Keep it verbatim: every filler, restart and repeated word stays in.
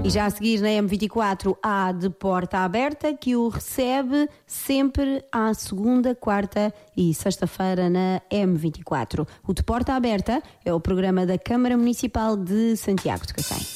E já a seguir na M vinte e quatro há De Porta Aberta, que o recebe sempre à segunda, quarta e sexta-feira na M vinte e quatro. O De Porta Aberta é o programa da Câmara Municipal de Santiago de Cacém.